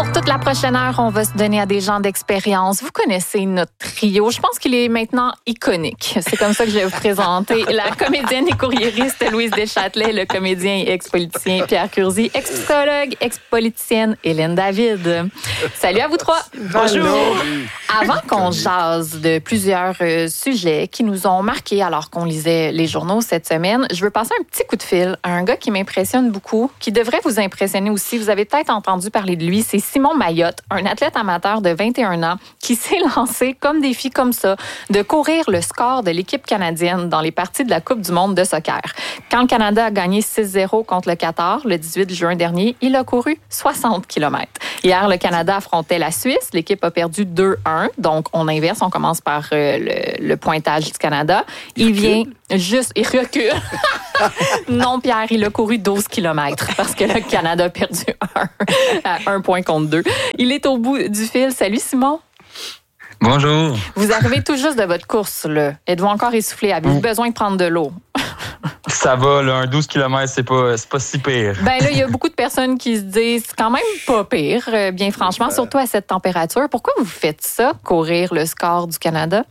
Pour toute la prochaine heure, on va se donner à des gens d'expérience. Vous connaissez notre trio. Je pense qu'il est maintenant iconique. C'est comme ça que je vais vous présenter la comédienne et courriériste Louise Deschâtelet, le comédien et ex-politicien Pierre Curzi, ex-psychologue, ex-politicienne Hélène David. Salut à vous trois. Bonjour. Avant qu'on jase de plusieurs sujets qui nous ont marqués alors qu'on lisait les journaux cette semaine, je veux passer un petit coup de fil à un gars qui m'impressionne beaucoup, qui devrait vous impressionner aussi. Vous avez peut-être entendu parler de lui. C'est Simon Mayotte, un athlète amateur de 21 ans qui s'est lancé comme défi comme ça de courir le score de l'équipe canadienne dans les parties de la Coupe du monde de soccer. Quand le Canada a gagné 6-0 contre le Qatar le 18 juin dernier, il a couru 60 km. Hier, le Canada affrontait la Suisse. L'équipe a perdu 2-1. Donc, on inverse. On commence par le pointage du Canada. Il vient juste... Il recule. Non, Pierre, il a couru 12 km parce que le Canada a perdu 1 point contre 2. Il est au bout du fil. Salut, Simon. Bonjour. Vous arrivez tout juste de votre course, là. Êtes-vous encore essoufflé? Avez-vous besoin de prendre de l'eau? Ça va, là, un 12 km, c'est pas si pire. Ben là, il y a beaucoup de personnes qui se disent c'est quand même pas pire, bien franchement, surtout à cette température. Pourquoi vous faites ça, courir le score du Canada?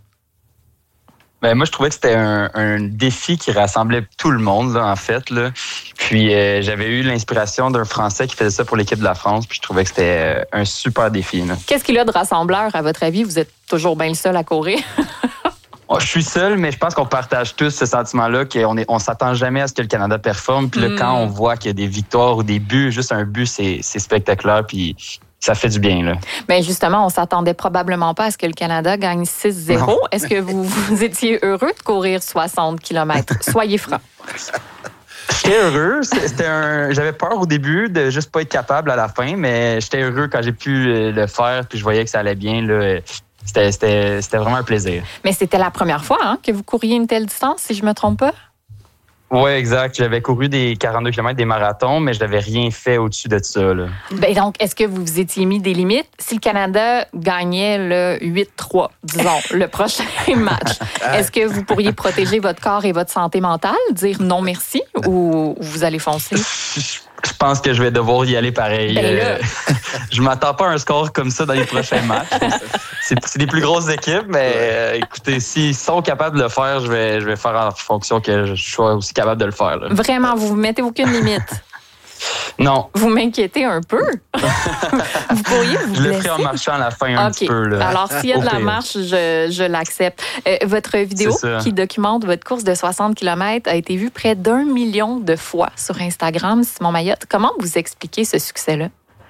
Ben moi, je trouvais que c'était un défi qui rassemblait tout le monde, là, en fait. Là. Puis j'avais eu l'inspiration d'un Français qui faisait ça pour l'équipe de la France, puis je trouvais que c'était un super défi. Là. Qu'est-ce qu'il a de rassembleur, à votre avis? Vous êtes toujours bien le seul à courir? Je suis seul, mais je pense qu'on partage tous ce sentiment-là qu'on s'attend jamais à ce que le Canada performe. Puis là, quand on voit qu'il y a des victoires ou des buts, juste un but, c'est spectaculaire, puis ça fait du bien, là. Bien, justement, on s'attendait probablement pas à ce que le Canada gagne 6-0. Non. Est-ce que vous étiez heureux de courir 60 km? Soyez franc. J'étais heureux. J'avais peur au début de juste pas être capable à la fin, mais j'étais heureux quand j'ai pu le faire, puis je voyais que ça allait bien, là. C'était vraiment un plaisir. Mais c'était la première fois que vous couriez une telle distance, si je me trompe pas? Oui, exact. J'avais couru des 42 km, des marathons, mais je n'avais rien fait au-dessus de ça. Là. Ben donc, est-ce que vous vous étiez mis des limites? Si le Canada gagnait le 8-3, disons, le prochain match, est-ce que vous pourriez protéger votre corps et votre santé mentale, dire non merci, ou vous allez foncer? Je pense que je vais devoir y aller pareil. Ben je m'attends pas à un score comme ça dans les prochains matchs. C'est des plus grosses équipes, mais écoutez, s'ils sont capables de le faire, je vais faire en fonction que je sois aussi capable de le faire. Là. Vraiment, vous ne mettez aucune limite? Non. Vous m'inquiétez un peu. Vous pourriez vous blesser? Je le ferai en marchant à la fin un petit peu. Là. Alors, s'il y a de la marche, je l'accepte. Votre vidéo qui documente votre course de 60 km a été vue près d'1 million de fois sur Instagram, Simon Mayotte. Comment vous expliquez ce succès-là?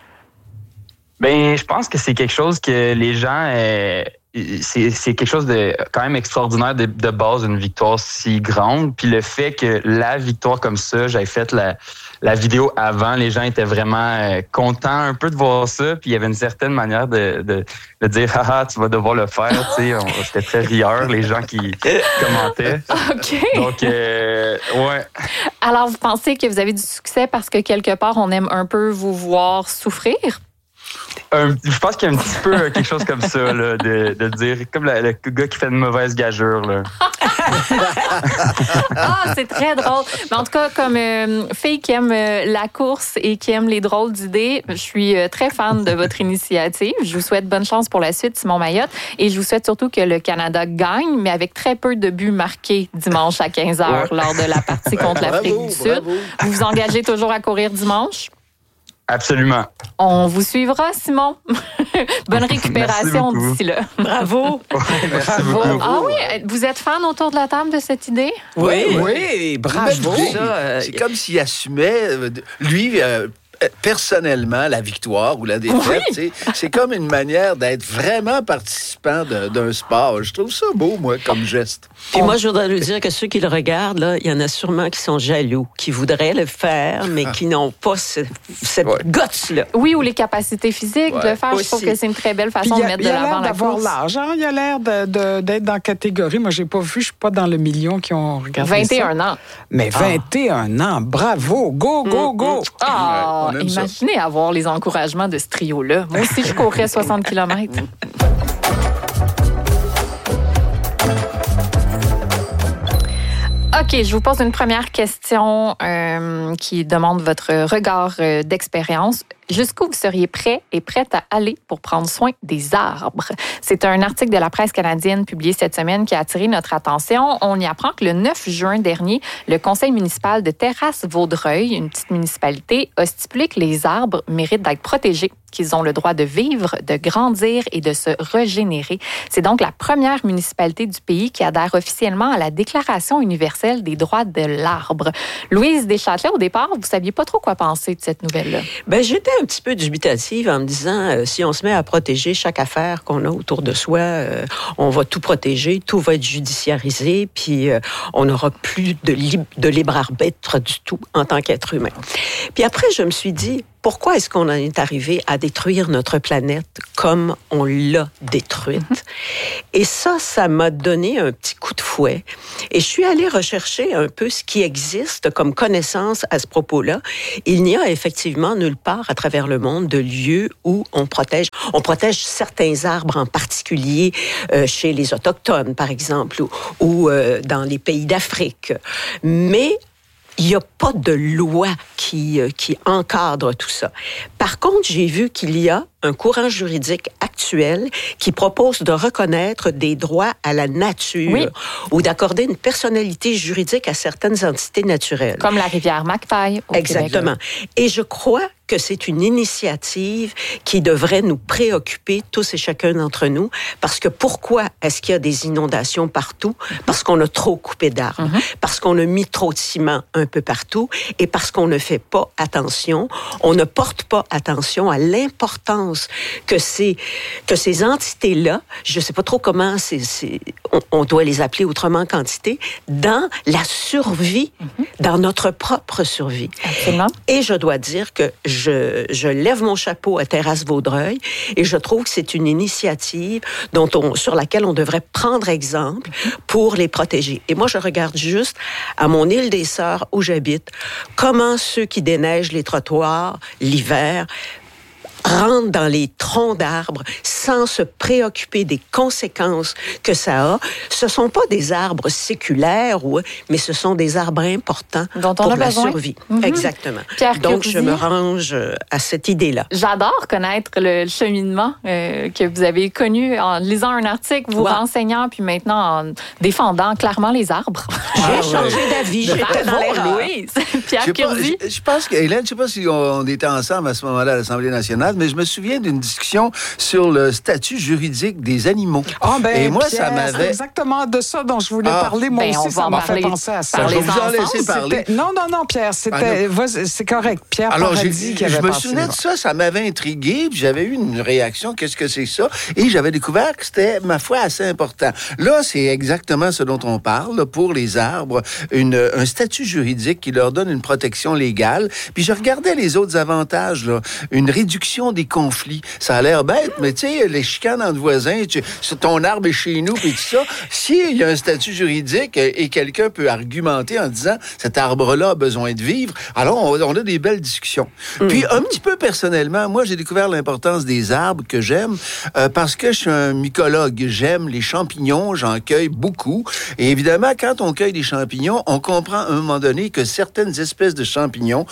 Bien, je pense que c'est quelque chose que les gens... c'est quelque chose de quand même extraordinaire de base, une victoire si grande. Puis le fait que la victoire comme ça, j'avais fait la vidéo avant, les gens étaient vraiment contents un peu de voir ça. Puis il y avait une certaine manière de dire « Haha, tu vas devoir le faire ». C'était très rieur, les gens qui commentaient. OK. Donc, ouais. Alors, vous pensez que vous avez du succès parce que quelque part, on aime un peu vous voir souffrir? Je pense qu'il y a un petit peu quelque chose comme ça, là, de dire, comme le gars qui fait une mauvaise gageure. Là. C'est très drôle. Mais en tout cas, comme fille qui aime la course et qui aime les drôles d'idées, je suis très fan de votre initiative. Je vous souhaite bonne chance pour la suite, Simon Mayotte. Et je vous souhaite surtout que le Canada gagne, mais avec très peu de buts marqués dimanche à 15h lors de la partie contre l'Afrique du Sud. Vous vous engagez toujours à courir dimanche? Absolument. On vous suivra, Simon. Bonne récupération d'ici là. Bravo. Merci beaucoup. Ah oui, vous êtes fan autour de la table de cette idée? Oui, bravo. C'est comme s'il assumait, lui, personnellement, la victoire ou la défaite. Oui. C'est comme une manière d'être vraiment participant d'un sport. Je trouve ça beau, moi, comme geste. Puis moi, je voudrais lui dire que ceux qui le regardent, là, il y en a sûrement qui sont jaloux, qui voudraient le faire, mais qui n'ont pas cette guts-là. Oui, ou les capacités physiques de le faire. Aussi. Je trouve que c'est une très belle façon de mettre de l'avant la course. Il a l'air d'avoir l'âge. Il a l'air d'être dans la catégorie. Moi, j'ai pas vu, je suis pas dans le million qui ont regardé 21 ans. Mais 21 ans, bravo, go, go, go. Imaginez avoir les encouragements de ce trio-là. Moi aussi, je courrais 60 km. OK, je vous pose une première question qui demande votre regard d'expérience. Jusqu'où vous seriez prêt et prête à aller pour prendre soin des arbres? C'est un article de la presse canadienne publié cette semaine qui a attiré notre attention. On y apprend que le 9 juin dernier, le conseil municipal de Terrasse-Vaudreuil, une petite municipalité, a stipulé que les arbres méritent d'être protégés, qu'ils ont le droit de vivre, de grandir et de se régénérer. C'est donc la première municipalité du pays qui adhère officiellement à la Déclaration universelle des droits de l'arbre. Louise Deschâtelet, au départ, vous ne saviez pas trop quoi penser de cette nouvelle-là. Bien, j'étais un petit peu dubitative en me disant, si on se met à protéger chaque affaire qu'on a autour de soi, on va tout protéger, tout va être judiciarisé, puis on n'aura plus de libre arbitre du tout en tant qu'être humain. Puis après, je me suis dit, pourquoi est-ce qu'on en est arrivé à détruire notre planète comme on l'a détruite? Et ça m'a donné un petit coup de fouet. Et je suis allée rechercher un peu ce qui existe comme connaissance à ce propos-là. Il n'y a effectivement nulle part à travers le monde de lieu où on protège. On protège certains arbres en particulier chez les Autochtones, par exemple, ou dans les pays d'Afrique. Mais il n'y a pas de loi qui encadre tout ça. Par contre, j'ai vu qu'il y a un courant juridique actuel qui propose de reconnaître des droits à la nature ou d'accorder une personnalité juridique à certaines entités naturelles. Comme la rivière Macpail au Exactement. Québec. Et je crois que c'est une initiative qui devrait nous préoccuper, tous et chacun d'entre nous, parce que pourquoi est-ce qu'il y a des inondations partout? Parce qu'on a trop coupé d'arbres, parce qu'on a mis trop de ciment un peu partout et parce qu'on ne fait pas attention, on ne porte pas attention à l'importance que ces entités-là, je ne sais pas trop comment on doit les appeler autrement qu'entités, dans la survie, dans notre propre survie. Absolument. Et je dois dire que je lève mon chapeau à Terrasse-Vaudreuil et je trouve que c'est une initiative sur laquelle on devrait prendre exemple pour les protéger. Et moi, je regarde juste à mon île des Sœurs où j'habite, comment ceux qui déneigent les trottoirs l'hiver rentrent dans les troncs d'arbres sans se préoccuper des conséquences que ça a. Ce ne sont pas des arbres séculaires, mais ce sont des arbres importants pour la survie. Exactement. Pierre Donc, Curzi, je me range à cette idée-là. J'adore connaître le cheminement que vous avez connu en lisant un article, vous renseignant, puis maintenant en défendant clairement les arbres. J'ai changé d'avis. J'étais dans l'erreur. Louise. Pierre Curzi. Je pense que, Hélène, je ne sais pas si on était ensemble à ce moment-là à l'Assemblée nationale, mais je me souviens d'une discussion sur le statut juridique des animaux. Et moi, Pierre, ça m'avait... c'est exactement de ça dont je voulais parler. Moi aussi, ça m'a fait penser à ça. Je vais vous en laisser parler. Non, Pierre, c'est correct. Pierre Paradis qui avait je me souvenais de ça m'avait intrigué, puis j'avais eu une réaction, qu'est-ce que c'est ça? Et j'avais découvert que c'était, ma foi, assez important. Là, c'est exactement ce dont on parle, pour les arbres, un statut juridique qui leur donne une protection légale. Puis je regardais les autres avantages, là. Une réduction des conflits. Ça a l'air bête, mais tu sais, les chicanes entre voisins, ton arbre est chez nous, puis tout ça. S'il y a un statut juridique et quelqu'un peut argumenter en disant cet arbre-là a besoin de vivre, alors on a des belles discussions. Puis un petit peu personnellement, moi j'ai découvert l'importance des arbres que j'aime parce que je suis un mycologue. J'aime les champignons, j'en cueille beaucoup. Et évidemment, quand on cueille des champignons, on comprend à un moment donné que certaines espèces de champignons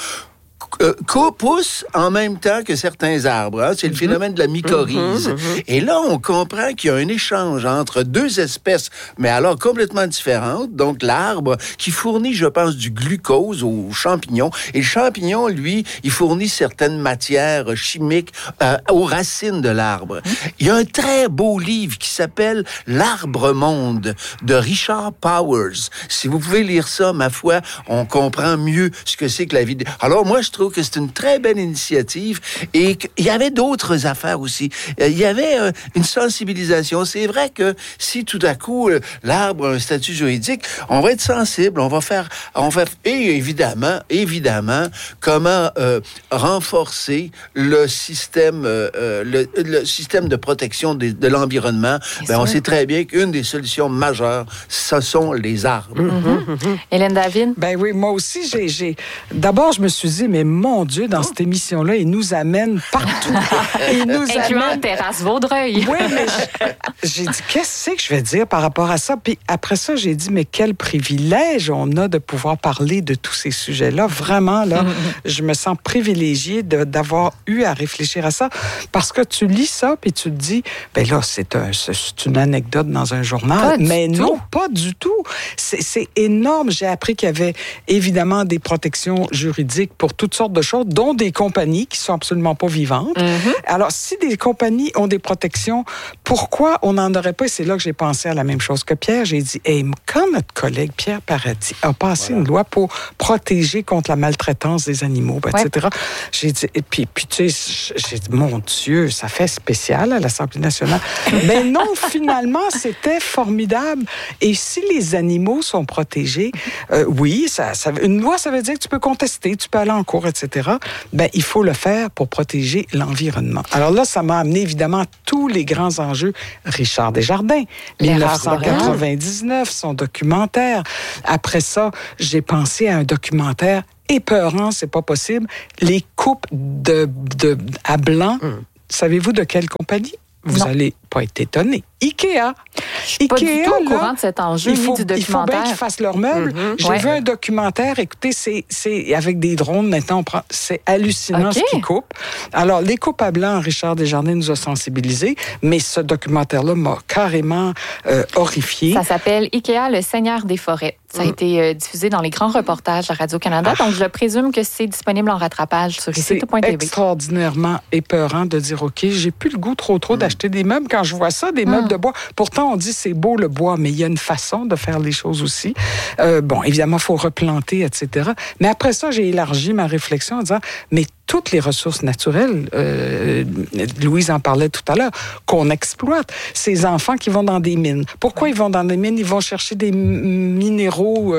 poussent en même temps que certains arbres. Hein? C'est le phénomène de la mycorhize. Et là, on comprend qu'il y a un échange entre deux espèces, mais alors complètement différentes. Donc, l'arbre qui fournit, je pense, du glucose aux champignons. Et le champignon, lui, il fournit certaines matières chimiques aux racines de l'arbre. Il y a un très beau livre qui s'appelle « L'arbre-monde » de Richard Powers. Si vous pouvez lire ça, ma foi, on comprend mieux ce que c'est que la vie. Alors, moi, je trouve que c'est une très belle initiative et qu'il y avait d'autres affaires aussi. Il y avait une sensibilisation. C'est vrai que si tout à coup l'arbre a un statut juridique, on va être sensible, on va faire et évidemment comment renforcer le système de protection de l'environnement. On sait très bien qu'une des solutions majeures, ce sont les arbres. Hélène David? Ben oui, moi aussi, d'abord, je me suis dit, mais mais mon Dieu, dans cette émission-là, il nous amène partout. Incluant Terrasse Vaudreuil. Oui, mais j'ai dit, qu'est-ce que je vais dire par rapport à ça? Puis après ça, j'ai dit, mais quel privilège on a de pouvoir parler de tous ces sujets-là. Vraiment, là, je me sens privilégiée d'avoir eu à réfléchir à ça. Parce que tu lis ça, puis tu te dis, ben là, c'est une anecdote dans un journal. Mais non, pas du tout. C'est énorme. J'ai appris qu'il y avait évidemment des protections juridiques pour toutes sortes de choses, dont des compagnies qui sont absolument pas vivantes. Alors, si des compagnies ont des protections, pourquoi on n'en aurait pas? Et c'est là que j'ai pensé à la même chose que Pierre. J'ai dit, hey, quand notre collègue Pierre Paradis a passé une loi pour protéger contre la maltraitance des animaux, etc., j'ai dit, et puis tu sais, j'ai dit, mon Dieu, ça fait spécial à l'Assemblée nationale. Mais non, finalement, c'était formidable. Et si les animaux sont protégés, oui, une loi, ça veut dire que tu peux contester, tu peux aller en cours, etc. Ben, il faut le faire pour protéger l'environnement. Alors là, ça m'a amené évidemment à tous les grands enjeux. Richard Desjardins, 1999, son documentaire. Après ça, j'ai pensé à un documentaire épeurant, c'est pas possible. Les coupes à blanc. Savez-vous de quelle compagnie? Vous n'allez pas être étonné. IKEA. Je suis pas du tout au courant de cet enjeu ni du documentaire. Il faut bien qu'ils fassent leurs meubles. J'ai vu un documentaire. Écoutez, c'est avec des drones. Maintenant, c'est hallucinant ce qu'ils coupent. Alors, les coupes à blanc, Richard Desjardins nous a sensibilisés, mais ce documentaire-là m'a carrément horrifié. Ça s'appelle IKEA, le Seigneur des forêts. Ça a été diffusé dans les grands reportages à Radio-Canada. Donc, je présume que c'est disponible en rattrapage sur ici.tv. C'est extraordinairement épeurant de dire, OK, j'ai plus le goût trop d'acheter des meubles quand je vois ça, des meubles de bois. Pourtant, on dit c'est beau le bois, mais il y a une façon de faire les choses aussi. Bon, évidemment, il faut replanter, etc. Mais après ça, j'ai élargi ma réflexion en disant, mais toutes les ressources naturelles, Louise en parlait tout à l'heure, qu'on exploite. Ces enfants qui vont dans des mines. Pourquoi ils vont dans des mines? Ils vont chercher des minéraux,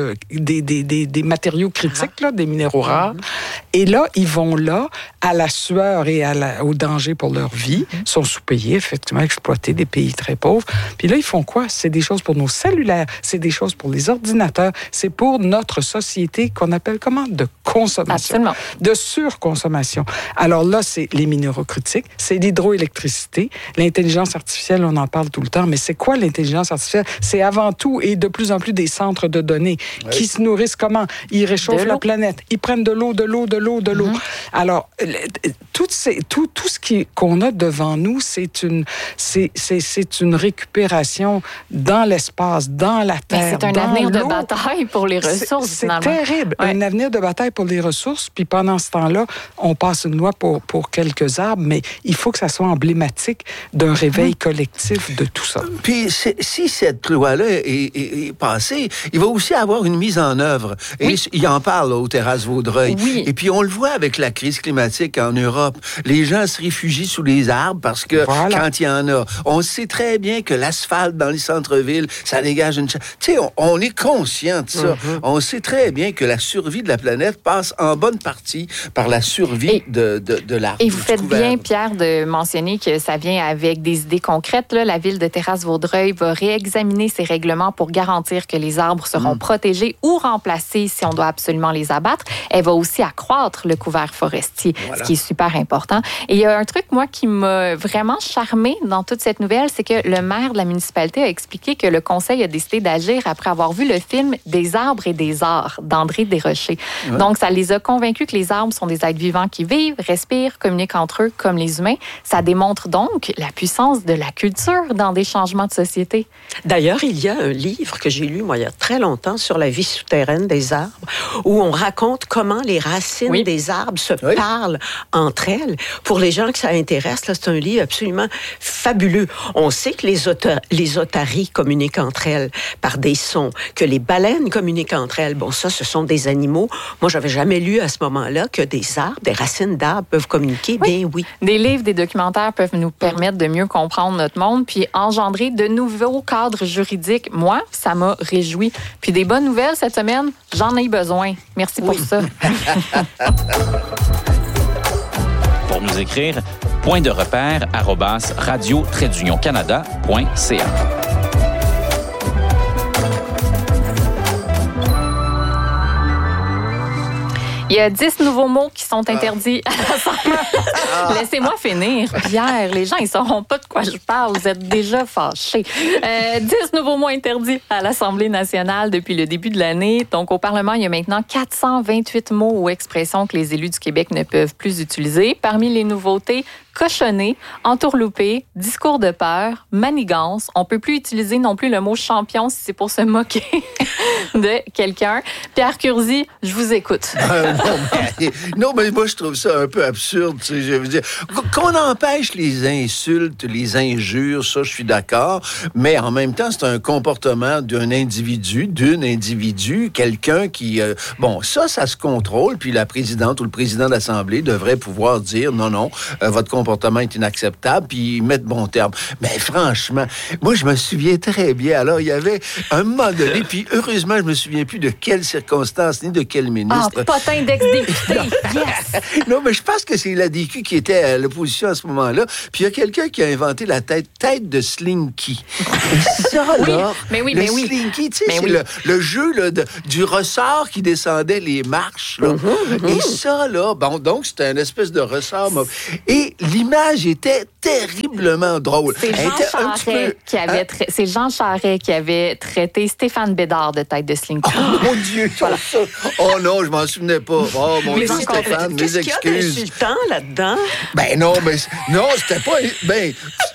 des matériaux critiques, là, des minéraux rares. Et là, ils vont là, à la sueur et au danger pour leur vie, sont sous-payés, effectivement, exploités, des pays très pauvres. Puis là, ils font quoi? C'est des choses pour nos cellulaires, c'est des choses pour les ordinateurs, c'est pour notre société qu'on appelle comment? De consommation. Absolument. De surconsommation. Alors là, c'est les minéraux critiques, c'est l'hydroélectricité, l'intelligence artificielle, on en parle tout le temps, mais c'est quoi l'intelligence artificielle? C'est avant tout et de plus en plus des centres de données qui se nourrissent comment? Ils réchauffent la planète, ils prennent de l'eau. Alors, tout ce qu'on a devant nous, c'est une récupération dans l'espace, dans la terre, c'est un avenir de bataille pour les ressources, C'est terrible, un avenir de bataille pour les ressources, puis pendant ce temps-là, on passe une loi pour quelques arbres, mais il faut que ça soit emblématique d'un réveil collectif de tout ça. Puis si cette loi-là est passée, il va aussi avoir une mise en œuvre. Et il en parle aux Terrasses Vaudreuil. Oui. Et puis on le voit avec la crise climatique en Europe. Les gens se réfugient sous les arbres parce que quand il y en a, on sait très bien que l'asphalte dans les centres-villes, ça dégage une... Tu sais, on est conscient de ça. On sait très bien que la survie de la planète passe en bonne partie par la survie de l'arbre. Et vous faites bien, Pierre, de mentionner que ça vient avec des idées concrètes. Là. La ville de Terrasses-Vaudreuil va réexaminer ses règlements pour garantir que les arbres seront protégés ou remplacés si on doit absolument les abattre. Elle va aussi accroître le couvert forestier, ce qui est super important. Et il y a un truc, moi, qui m'a vraiment charmée dans toute cette nouvelle, c'est que le maire de la municipalité a expliqué que le conseil a décidé d'agir après avoir vu le film Des arbres et des arts d'André Desrochers. Donc, ça les a convaincus que les arbres sont des êtres vivants qui vivent, respirent, communiquent entre eux comme les humains. Ça démontre donc la puissance de la culture dans des changements de société. D'ailleurs, il y a un livre que j'ai lu, moi, il y a très longtemps, sur la vie souterraine des arbres, où on raconte comment les racines des arbres se parlent entre elles. Pour les gens que ça intéresse, là, c'est un livre absolument fabuleux. On sait que les otaries communiquent entre elles par des sons, que les baleines communiquent entre elles. Bon, ça, ce sont des animaux. Moi, j'avais jamais lu à ce moment-là que des arbres, des racines d'arbres peuvent communiquer. Bien oui. Des livres, des documentaires peuvent nous permettre de mieux comprendre notre monde puis engendrer de nouveaux cadres juridiques. Moi, ça m'a réjoui. Puis des bonnes nouvelles cette semaine, j'en ai besoin. Merci pour ça. Pour nous écrire, point-de-repère@radio-canada.ca. Il y a 10 nouveaux mots qui sont interdits à l'Assemblée. Laissez-moi finir, Pierre. Les gens, ils ne sauront pas de quoi je parle. Vous êtes déjà fâchés. 10 nouveaux mots interdits à l'Assemblée nationale depuis le début de l'année. Donc, au Parlement, il y a maintenant 428 mots ou expressions que les élus du Québec ne peuvent plus utiliser. Parmi les nouveautés, cochonner, entourlouper, discours de peur, manigance. On ne peut plus utiliser non plus le mot champion si c'est pour se moquer de quelqu'un. Pierre Curzi, je vous écoute. Non, mais moi, je trouve ça un peu absurde. Tu sais, je veux dire, qu'on empêche les insultes, les injures, ça, je suis d'accord. Mais en même temps, c'est un comportement d'un individu, d'une individu, quelqu'un qui... bon, ça se contrôle. Puis la présidente ou le président de l'Assemblée devrait pouvoir dire non, votre comportement est inacceptable, puis mettre bon terme. Mais franchement, moi, je me souviens très bien. Alors, il y avait un moment donné, puis heureusement, je me souviens plus de quelles circonstances ni de quel ministre. Ah, potin d'ex-député! Yes! Non, mais je pense que c'est l'ADQ qui était à l'opposition à ce moment-là. Puis il y a quelqu'un qui a inventé la tête de Slinky. Et ça, là, le Slinky, tu sais, c'est le jeu là, du ressort qui descendait les marches. Là. Et ça, là, bon, donc, c'était une espèce de ressort. Et l'image était terriblement drôle. C'est Jean Charest qui avait traité Stéphane Bédard de tête de Slinky. Oh, mon Dieu! Voilà. Oh non, je m'en souvenais pas. Oh, mon Dieu, Stéphane, mes excuses. Qu'est-ce qu'il y a d'insultant là-dedans? Ben non, c'était pas... Ben,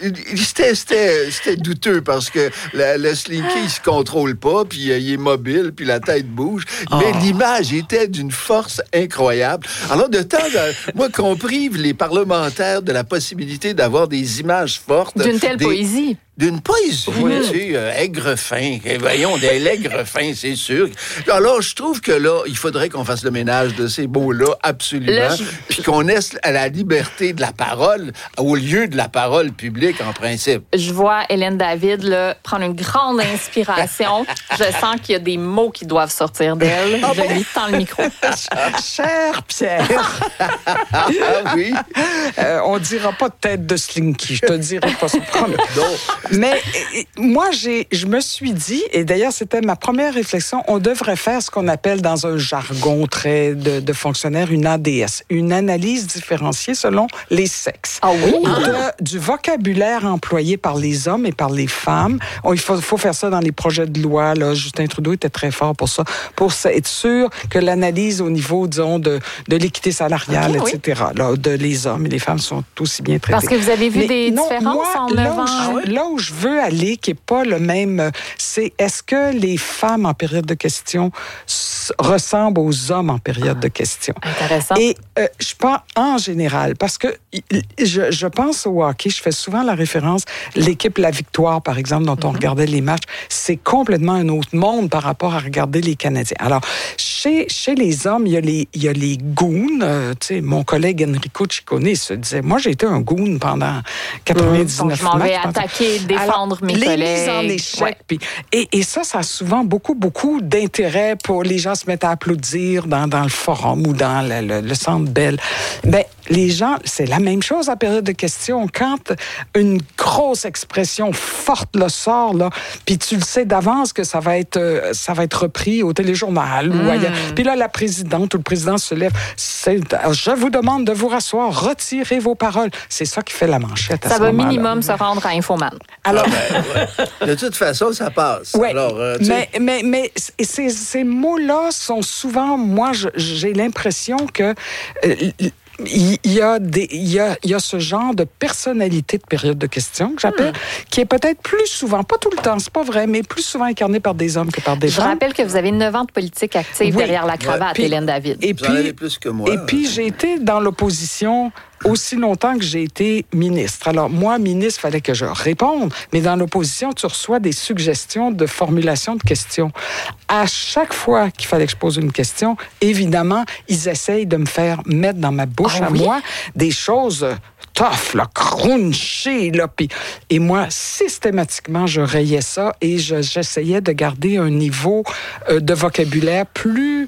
c'était douteux parce que le Slinky, il se contrôle pas, puis il est mobile, puis la tête bouge. Mais l'image était d'une force incroyable. Alors, de temps à... Moi, qu'on prive les parlementaires de la possibilité d'avoir des images fortes... D'une telle poésie. D'une poésie, tu sais, aigre-fin. Voyons, des l'aigre-fin, c'est sûr. Alors, je trouve que là, il faudrait qu'on fasse le ménage de ces mots-là, absolument, puis qu'on laisse à la liberté de la parole au lieu de la parole publique, en principe. Je vois Hélène David là, prendre une grande inspiration. Je sens qu'il y a des mots qui doivent sortir d'elle. Je lui tends le micro. Cher Pierre. Oui. On dira pas tête de Slinky, je te dirai pas ça. Mais moi, je me suis dit, et d'ailleurs, c'était ma première réflexion, on devrait faire ce qu'on appelle dans un jargon très de fonctionnaire une ADS, une analyse différenciée selon les sexes. Ah oui? Du vocabulaire employé par les hommes et par les femmes. Il faut faire ça dans les projets de loi. Là. Justin Trudeau était très fort pour ça, pour être sûr que l'analyse au niveau, disons, de l'équité salariale, etc., là, de les hommes et les femmes sont aussi bien traités. Parce que vous avez vu des différences en 9 ans? Là où je veux aller, qui n'est pas le même, c'est est-ce que les femmes en période de questions ressemblent aux hommes en période de questions? Intéressant. Et je pense en général, parce que je pense au hockey, je fais souvent la référence, l'équipe La Victoire, par exemple, dont on regardait les matchs, c'est complètement un autre monde par rapport à regarder les Canadiens. Alors, chez les hommes, il y a les goons. Tu sais, mon collègue Enrico Ciccone se disait, moi, j'ai été un goon pendant 99 matchs. Je m'en vais attaquer, défendre mes collègues. Les mises en échec. Puis, et ça a souvent beaucoup d'intérêt pour les gens se mettent à applaudir dans le forum ou dans le centre Bell. Ben, les gens, c'est la même chose en période de questions. Quand une grosse expression forte le sort, là, puis tu le sais d'avance que ça va être repris au téléjournal ou ailleurs. Puis là, la présidente ou le président se lève. Je vous demande de vous rasseoir, retirez vos paroles. C'est ça qui fait la manchette à ce moment-là. Ça va minimum se rendre à Infoman. Alors, de toute façon, ça passe. Ouais, alors, mais ces mots-là sont souvent, moi, j'ai l'impression que il y a ce genre de personnalité de période de questions que j'appelle, qui est peut-être plus souvent, pas tout le temps, c'est pas vrai, mais plus souvent incarné par des hommes que par des femmes. Je rappelle que vous avez 9 ans de politique active derrière la cravate, Hélène David. Vous en avez plus que moi. Et puis, j'ai été dans l'opposition aussi longtemps que j'ai été ministre. Alors, moi, ministre, il fallait que je réponde, mais dans l'opposition, tu reçois des suggestions de formulation de questions. À chaque fois qu'il fallait que je pose une question, évidemment, ils essayent de me faire mettre dans ma bouche moi des choses tough, là, crunchy, là, et moi, systématiquement, je rayais ça et j'essayais de garder un niveau de vocabulaire plus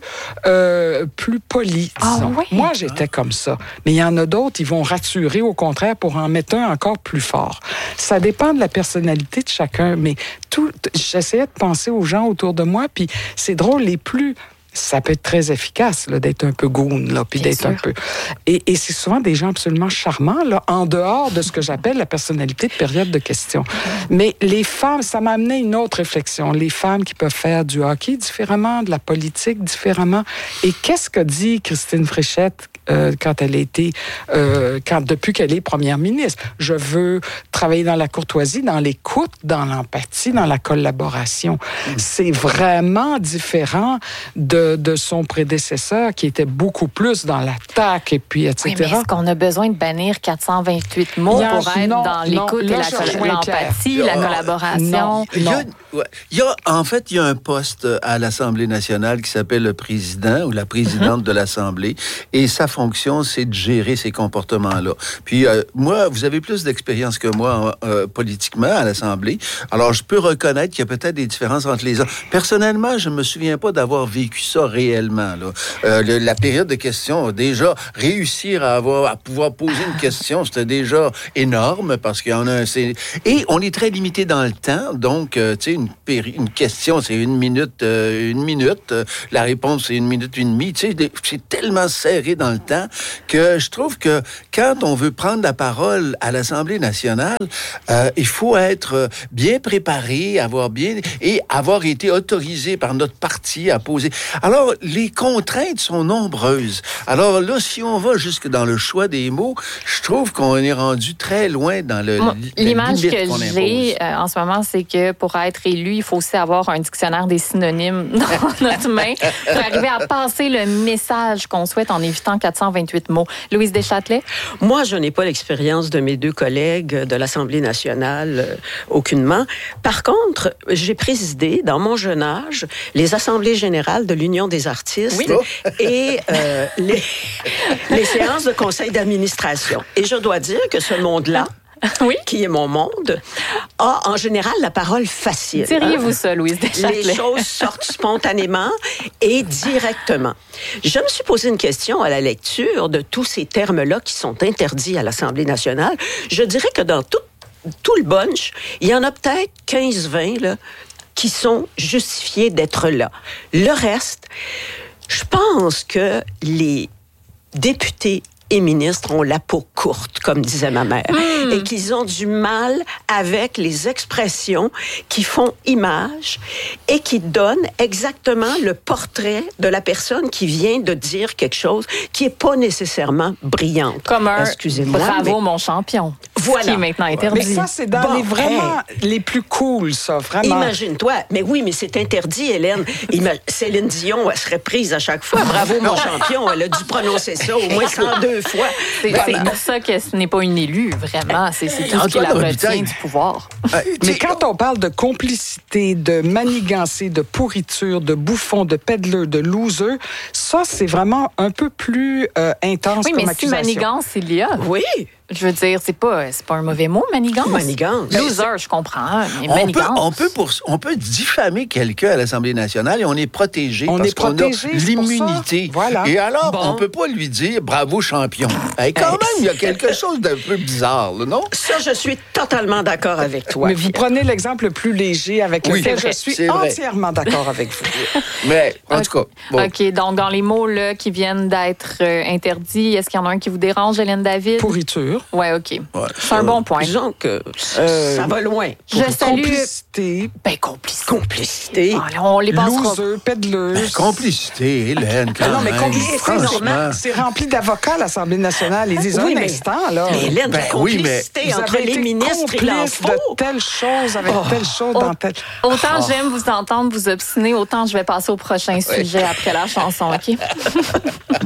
poli, disons. Moi, j'étais comme ça. Mais il y en a d'autres, ils vont raturer, au contraire, pour en mettre un encore plus fort. Ça dépend de la personnalité de chacun, mais j'essayais de penser aux gens autour de moi, puis c'est drôle, les plus ça peut être très efficace là, d'être un peu goon, là, puis d'être un peu... Et c'est souvent des gens absolument charmants, là, en dehors de ce que j'appelle la personnalité de période de questions. Mais les femmes, ça m'a amené une autre réflexion. Les femmes qui peuvent faire du hockey différemment, de la politique différemment. Et qu'est-ce que dit Christine Fréchette quand elle a été, depuis qu'elle est première ministre? Je veux travailler dans la courtoisie, dans l'écoute, dans l'empathie, dans la collaboration. C'est vraiment différent de son prédécesseur qui était beaucoup plus dans l'attaque et puis etc. Oui, mais est-ce qu'on a besoin de bannir 428 mots pour être dans l'écoute et l'empathie, la collaboration? En fait, il y a un poste à l'Assemblée nationale qui s'appelle le président ou la présidente de l'Assemblée et sa fonction, c'est de gérer ces comportements-là. Puis moi, vous avez plus d'expérience que moi politiquement à l'Assemblée, alors je peux reconnaître qu'il y a peut-être des différences entre les hommes. Personnellement, je me souviens pas d'avoir vécu ça réellement. Là. La période de questions, déjà, réussir à pouvoir poser une question, c'était déjà énorme parce qu'il y en a et on est très limité dans le temps, donc, tu sais, une question, c'est une minute, la réponse, c'est 1 minute et demie, tu sais, c'est tellement serré dans le temps que je trouve que quand on veut prendre la parole à l'Assemblée nationale, il faut être bien préparé, avoir été autorisé par notre parti à poser. Alors, les contraintes sont nombreuses. Alors là, si on va jusque dans le choix des mots, je trouve qu'on est rendu très loin dans l'image que j'ai en ce moment, c'est que pour être élu, il faut aussi avoir un dictionnaire des synonymes dans notre main pour arriver à passer le message qu'on souhaite en évitant 428 mots. Louise Deschâtelet? Moi, je n'ai pas l'expérience de mes 2 collègues de l'Assemblée nationale, aucunement. Par contre, j'ai présidé, dans mon jeune âge, les assemblées générales de l'Union des artistes et les séances de conseil d'administration. Et je dois dire que ce monde-là, qui est mon monde, a en général la parole facile. Diriez-vous ça, Louise Deschâtelet? Les choses sortent spontanément et directement. Je me suis posé une question à la lecture de tous ces termes-là qui sont interdits à l'Assemblée nationale. Je dirais que dans tout le bunch, il y en a peut-être 15-20 là, qui sont justifiés d'être là. Le reste, je pense que les députés et ministres ont la peau courte, comme disait ma mère, et qu'ils ont du mal avec les expressions qui font image et qui donnent exactement le portrait de la personne qui vient de dire quelque chose qui n'est pas nécessairement brillante. Comme un « bravo, mon champion ». Voilà. Qui est maintenant interdit. Mais ça, c'est dans les plus cool, ça, vraiment. Imagine-toi. Mais oui, mais c'est interdit, Hélène. Céline Dion, elle serait prise à chaque fois. Bravo, mon champion. Elle a dû prononcer ça au moins 102 fois. C'est pour ça que ce n'est pas une élue, vraiment. C'est tout ce qui la retient du pouvoir. Mais quand on parle de complicité, de manigancé, de pourriture, de bouffon, de peddler, de loser, ça, c'est vraiment un peu plus intense comme accusation. Oui, mais si manigance, il y a. Oui. Je veux dire, c'est pas un mauvais mot, manigance. Manigance. Loser, je comprends, mais manigance. On peut diffamer quelqu'un à l'Assemblée nationale et on est protégé parce qu'on a l'immunité. Voilà. Et alors, on peut pas lui dire « bravo, champion ». Quand même, il y a quelque chose d'un peu bizarre, là, non? Ça, je suis totalement d'accord avec toi. Mais vous prenez l'exemple le plus léger avec lequel je suis entièrement d'accord avec vous. Mais, en tout cas... Bon. OK, donc dans les mots là, qui viennent d'être interdits, est-ce qu'il y en a un qui vous dérange, Hélène David? Pourriture. Oui, OK. Ouais, c'est un bon point. Disons que ça va loin. Je salue... Complicité. Complicité. On les passera. Loser, peddler. Complicité, Hélène, quand non, mais même. franchement, c'est rempli d'avocats à l'Assemblée nationale. Ils disent un instant, là. Mais Hélène, complicité entre les ministres et l'info. De telle chose avec telle chose dans telle... Autant j'aime vous entendre vous obstiner, autant je vais passer au prochain sujet après la chanson, OK?